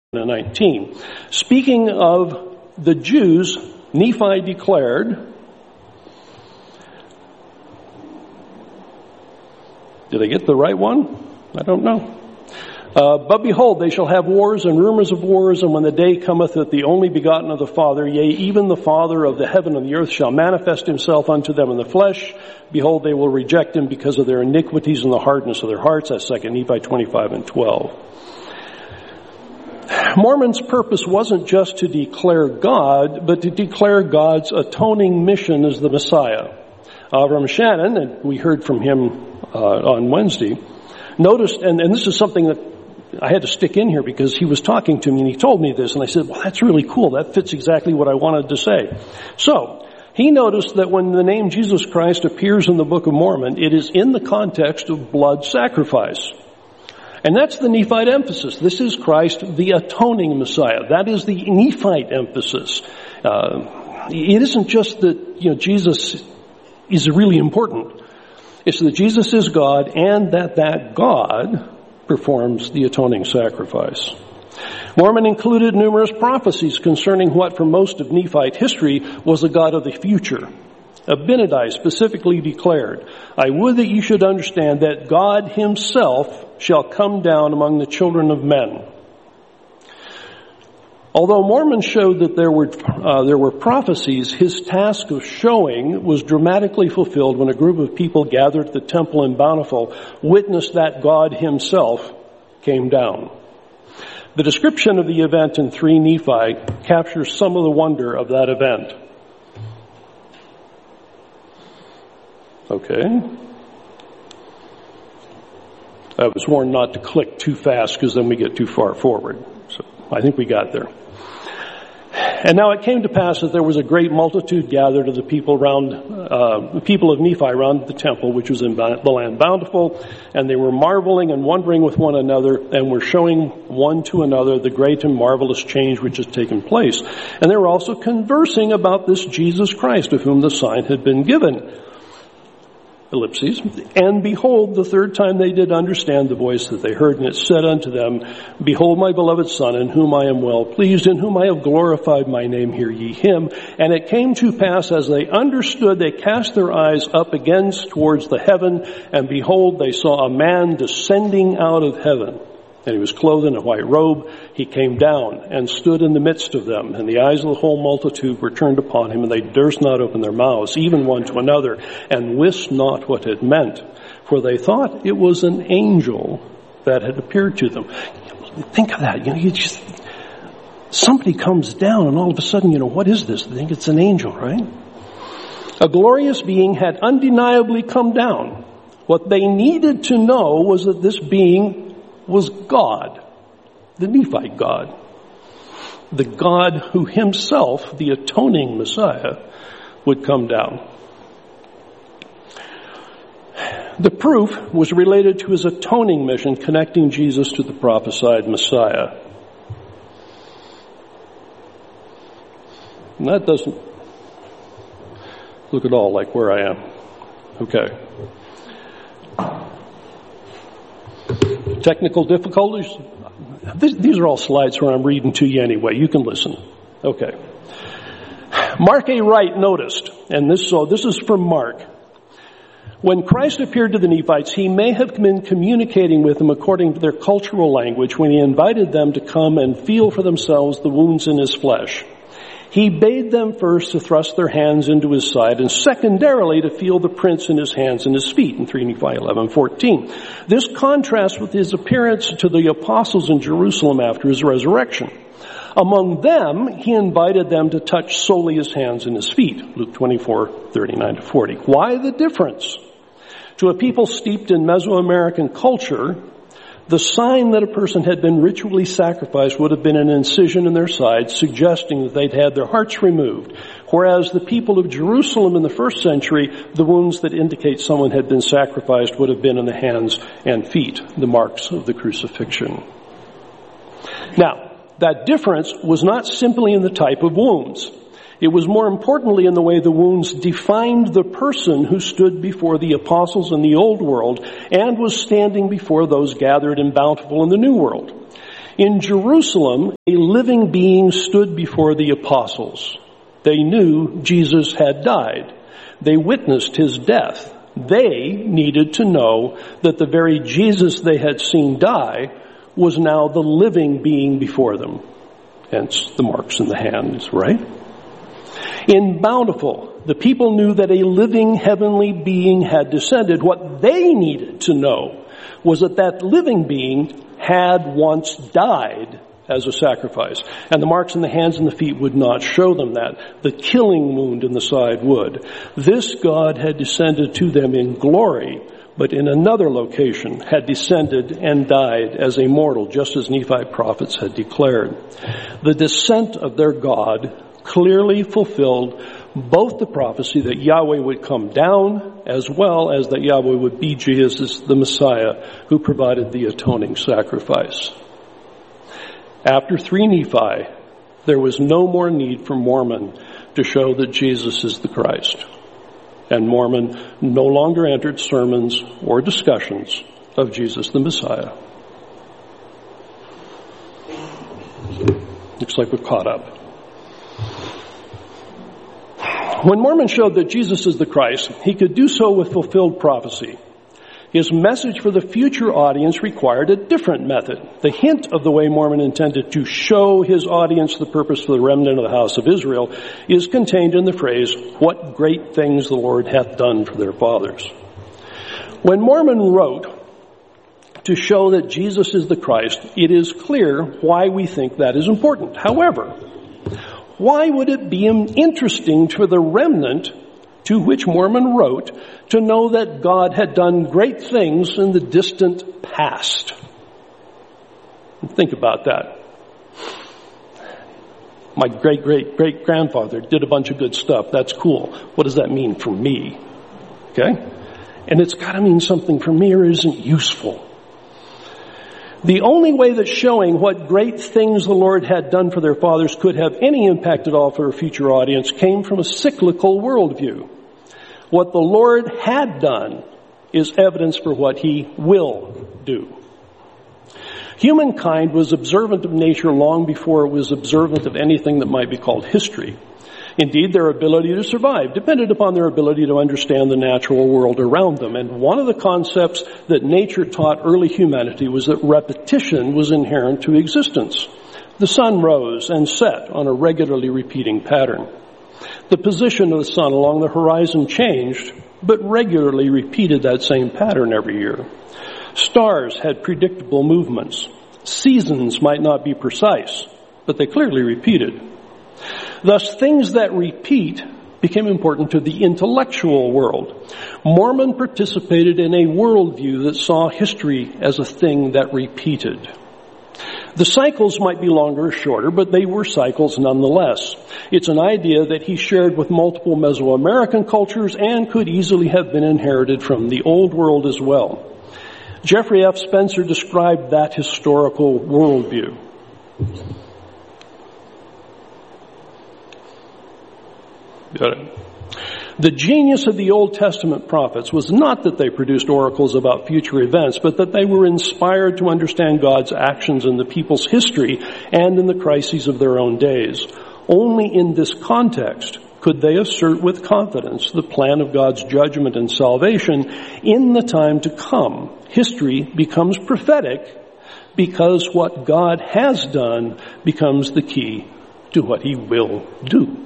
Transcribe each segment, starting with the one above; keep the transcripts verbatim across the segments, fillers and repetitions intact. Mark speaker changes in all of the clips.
Speaker 1: nineteen. Speaking of the Jews, Nephi declared, did I get the right one? I don't know. Uh, but behold, they shall have wars and rumors of wars, and when the day cometh that the only begotten of the Father, yea, even the Father of the heaven and the earth, shall manifest himself unto them in the flesh, behold, they will reject him because of their iniquities and the hardness of their hearts. That's Second Nephi twenty-five and twelve. Mormon's purpose wasn't just to declare God, but to declare God's atoning mission as the Messiah. Avram Shannon, and we heard from him uh, on Wednesday, noticed, and, and this is something that I had to stick in here because he was talking to me and he told me this, and I said, well, that's really cool. That fits exactly what I wanted to say. So, he noticed that when the name Jesus Christ appears in the Book of Mormon, it is in the context of blood sacrifice. And that's the Nephite emphasis. This is Christ, the atoning Messiah. That is the Nephite emphasis. Uh, it isn't just that, you know, Jesus is really important. It's that Jesus is God and that that God performs the atoning sacrifice. Mormon included numerous prophecies concerning what, for most of Nephite history, was the God of the future. Abinadi specifically declared, I would that you should understand that God himself shall come down among the children of men. Although Mormon showed that there were uh, there were prophecies, his task of showing was dramatically fulfilled when a group of people gathered at the temple in Bountiful witnessed that God himself came down. The description of the event in three Nephi captures some of the wonder of that event. Okay. I was warned not to click too fast because then we get too far forward. So I think we got there. And now it came to pass that there was a great multitude gathered of the people round, uh, the people of Nephi round the temple, which was in the land Bountiful, and they were marveling and wondering with one another, and were showing one to another the great and marvelous change which has taken place. And they were also conversing about this Jesus Christ, of whom the sign had been given. Ellipses. And behold, the third time they did understand the voice that they heard, and it said unto them, Behold my beloved Son, in whom I am well pleased, in whom I have glorified my name, hear ye him. And it came to pass, as they understood, they cast their eyes up again towards the heaven, and behold, they saw a man descending out of heaven. And he was clothed in a white robe. He came down and stood in the midst of them. And the eyes of the whole multitude were turned upon him, and they durst not open their mouths, even one to another, and wist not what it meant. For they thought it was an angel that had appeared to them. Think of that. You know, you just, somebody comes down, and all of a sudden, you know, what is this? They think it's an angel, right? A glorious being had undeniably come down. What they needed to know was that this being was God, the Nephite God, the God who himself, the atoning Messiah, would come down. The proof was related to his atoning mission, connecting Jesus to the prophesied Messiah. And that doesn't look at all like where I am. Okay. Technical difficulties? These are all slides where I'm reading to you anyway. You can listen. Okay. Mark A. Wright noticed, and this, so this is from Mark. When Christ appeared to the Nephites, he may have been communicating with them according to their cultural language when he invited them to come and feel for themselves the wounds in his flesh. He bade them first to thrust their hands into his side, and secondarily to feel the prints in his hands and his feet in three Nephi eleven fourteen. This contrasts with his appearance to the apostles in Jerusalem after his resurrection. Among them, he invited them to touch solely his hands and his feet, Luke twenty-four thirty-nine to forty. Why the difference? To a people steeped in Mesoamerican culture, the sign that a person had been ritually sacrificed would have been an incision in their side, suggesting that they'd had their hearts removed. Whereas the people of Jerusalem in the first century, the wounds that indicate someone had been sacrificed would have been in the hands and feet, the marks of the crucifixion. Now, that difference was not simply in the type of wounds. It was more importantly in the way the wounds defined the person who stood before the apostles in the old world and was standing before those gathered in Bountiful in the new world. In Jerusalem, a living being stood before the apostles. They knew Jesus had died. They witnessed his death. They needed to know that the very Jesus they had seen die was now the living being before them. Hence the marks in the hands, right? In Bountiful, the people knew that a living heavenly being had descended. What they needed to know was that that living being had once died as a sacrifice. And the marks in the hands and the feet would not show them that. The killing wound in the side would. This God had descended to them in glory, but in another location had descended and died as a mortal, just as Nephite prophets had declared. The descent of their God clearly fulfilled both the prophecy that Yahweh would come down, as well as that Yahweh would be Jesus, the Messiah, who provided the atoning sacrifice. After three Nephi, there was no more need for Mormon to show that Jesus is the Christ. And Mormon no longer entered sermons or discussions of Jesus the Messiah. Looks like we're caught up. When Mormon showed that Jesus is the Christ, he could do so with fulfilled prophecy. His message for the future audience required a different method. The hint of the way Mormon intended to show his audience the purpose for the remnant of the house of Israel is contained in the phrase, "What great things the Lord hath done for their fathers." When Mormon wrote to show that Jesus is the Christ, it is clear why we think that is important. However, why would it be interesting for the remnant to which Mormon wrote to know that God had done great things in the distant past? Think about that. My great-great-great-grandfather did a bunch of good stuff. That's cool. What does that mean for me? Okay? And it's got to mean something for me or it isn't useful. The only way that showing what great things the Lord had done for their fathers could have any impact at all for a future audience came from a cyclical worldview. What the Lord had done is evidence for what he will do. Humankind was observant of nature long before it was observant of anything that might be called history. Indeed, their ability to survive depended upon their ability to understand the natural world around them. And one of the concepts that nature taught early humanity was that repetition was inherent to existence. The sun rose and set on a regularly repeating pattern. The position of the sun along the horizon changed, but regularly repeated that same pattern every year. Stars had predictable movements. Seasons might not be precise, but they clearly repeated. Thus, things that repeat became important to the intellectual world. Mormon participated in a worldview that saw history as a thing that repeated. The cycles might be longer or shorter, but they were cycles nonetheless. It's an idea that he shared with multiple Mesoamerican cultures and could easily have been inherited from the Old World as well. Jeffrey F. Spencer described that historical worldview. Got it. The genius of the Old Testament prophets was not that they produced oracles about future events, but that they were inspired to understand God's actions in the people's history and in the crises of their own days. Only in this context could they assert with confidence the plan of God's judgment and salvation in the time to come. History becomes prophetic because what God has done becomes the key to what he will do.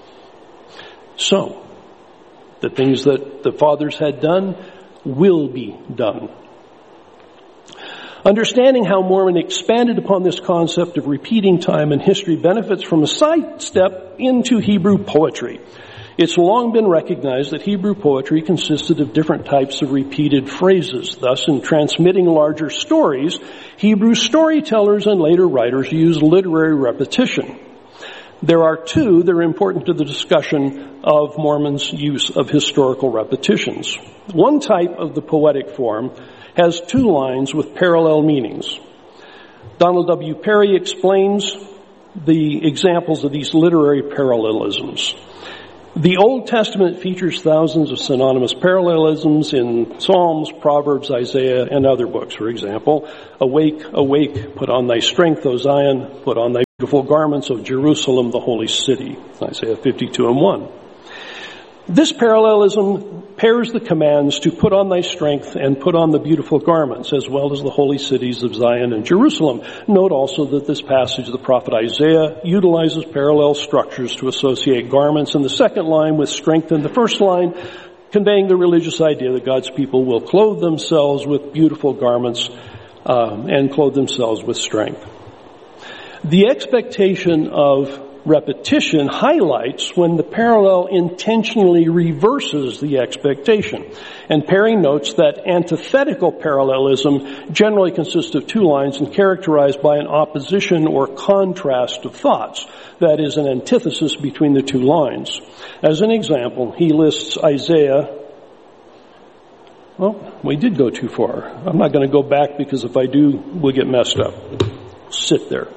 Speaker 1: So, the things that the fathers had done will be done. Understanding how Mormon expanded upon this concept of repeating time and history benefits from a sidestep into Hebrew poetry. It's long been recognized that Hebrew poetry consisted of different types of repeated phrases. Thus, in transmitting larger stories, Hebrew storytellers and later writers used literary repetition. There are two that are important to the discussion of Mormon's use of historical repetitions. One type of the poetic form has two lines with parallel meanings. Donald W. Perry explains the examples of these literary parallelisms. The Old Testament features thousands of synonymous parallelisms in Psalms, Proverbs, Isaiah, and other books. For example, awake, awake, put on thy strength, O Zion, put on thy beautiful garments, O Jerusalem, the holy city. Isaiah fifty-two and one. This parallelism pairs the commands to put on thy strength and put on the beautiful garments, as well as the holy cities of Zion and Jerusalem. Note also that this passage of the prophet Isaiah utilizes parallel structures to associate garments in the second line with strength in the first line, conveying the religious idea that God's people will clothe themselves with beautiful garments um, and clothe themselves with strength. The expectation of repetition highlights when the parallel intentionally reverses the expectation. And Perry notes that antithetical parallelism generally consists of two lines and characterized by an opposition or contrast of thoughts. That is, an antithesis between the two lines. As an example, he lists Isaiah. Well, we did go too far. I'm not going to go back because if I do, we'll get messed up. Sit there.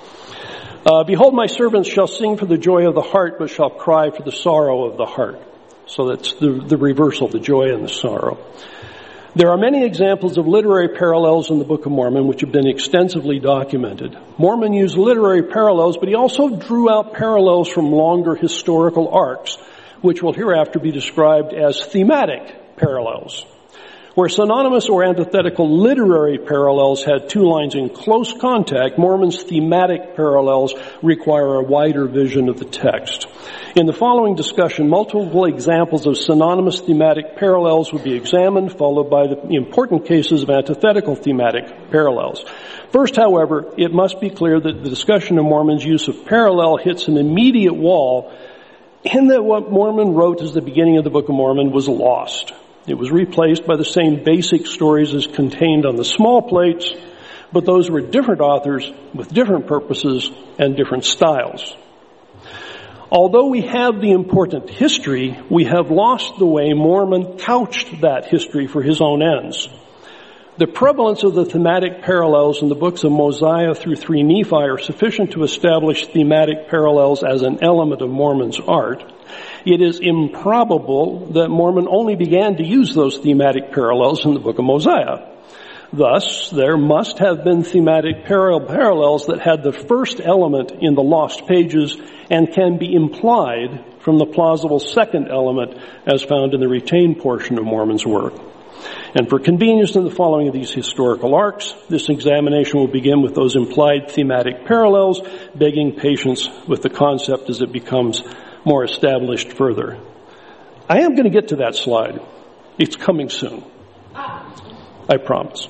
Speaker 1: Uh, Behold, my servants shall sing for the joy of the heart, but shall cry for the sorrow of the heart. So that's the, the reversal, the joy and the sorrow. There are many examples of literary parallels in the Book of Mormon which have been extensively documented. Mormon used literary parallels, but he also drew out parallels from longer historical arcs, which will hereafter be described as thematic parallels. Where synonymous or antithetical literary parallels had two lines in close contact, Mormon's thematic parallels require a wider vision of the text. In the following discussion, multiple examples of synonymous thematic parallels will be examined, followed by the important cases of antithetical thematic parallels. First, however, it must be clear that the discussion of Mormon's use of parallel hits an immediate wall in that what Mormon wrote as the beginning of the Book of Mormon was lost. It was replaced by the same basic stories as contained on the small plates, but those were different authors with different purposes and different styles. Although we have the important history, we have lost the way Mormon couched that history for his own ends. The prevalence of the thematic parallels in the books of Mosiah through three Nephi are sufficient to establish thematic parallels as an element of Mormon's art. It is improbable that Mormon only began to use those thematic parallels in the book of Mosiah. Thus, there must have been thematic parallels that had the first element in the lost pages and can be implied from the plausible second element as found in the retained portion of Mormon's work. And for convenience in the following of these historical arcs, this examination will begin with those implied thematic parallels, begging patience with the concept as it becomes more established further. I am going to get to that slide. It's coming soon. I promise.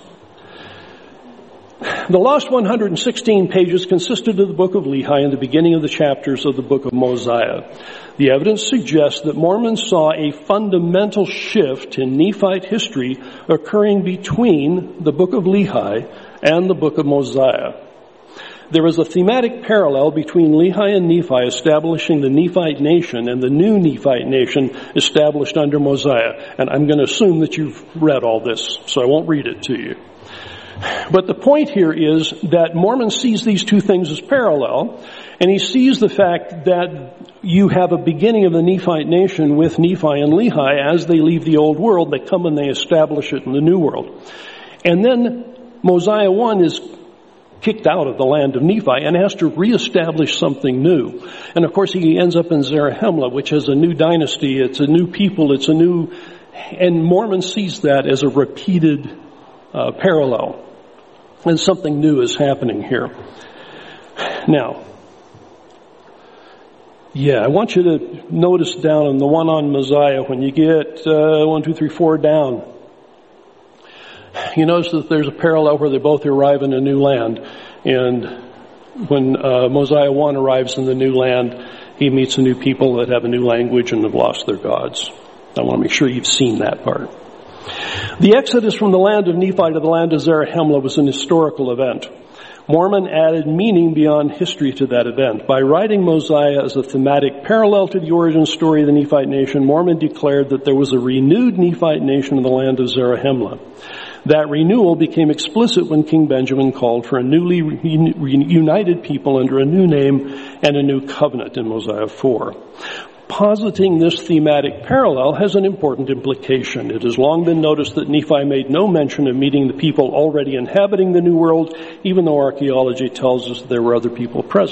Speaker 1: The lost one hundred sixteen pages consisted of the book of Lehi and the beginning of the chapters of the book of Mosiah. The evidence suggests that Mormons saw a fundamental shift in Nephite history occurring between the book of Lehi and the book of Mosiah. There is a thematic parallel between Lehi and Nephi establishing the Nephite nation and the new Nephite nation established under Mosiah. And I'm going to assume that you've read all this, so I won't read it to you. But the point here is that Mormon sees these two things as parallel, and he sees the fact that you have a beginning of the Nephite nation with Nephi and Lehi. As they leave the old world, they come and they establish it in the new world. And then Mosiah one is kicked out of the land of Nephi and has to reestablish something new. And of course he ends up in Zarahemla, which is a new dynasty, it's a new people, it's a new, and Mormon sees that as a repeated uh, parallel. And something new is happening here. Now, yeah, I want you to notice down on the one on Mosiah, when you get uh, one, two, three, four down, you notice that there's a parallel where they both arrive in a new land. And when uh, Mosiah one arrives in the new land, he meets a new people that have a new language and have lost their gods. I want to make sure you've seen that part. The exodus from the land of Nephi to the land of Zarahemla was an historical event. Mormon added meaning beyond history to that event. By writing Mosiah as a thematic parallel to the origin story of the Nephite nation, Mormon declared that there was a renewed Nephite nation in the land of Zarahemla. That renewal became explicit when King Benjamin called for a newly united people under a new name and a new covenant in Mosiah four. Positing this thematic parallel has an important implication. It has long been noticed that Nephi made no mention of meeting the people already inhabiting the New World, even though archaeology tells us there were other people present.